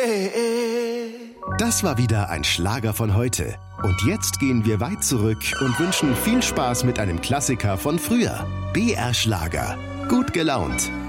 Das war wieder ein Schlager von heute. Und jetzt gehen wir weit zurück und wünschen viel Spaß mit einem Klassiker von früher. BR Schlager. Gut gelaunt.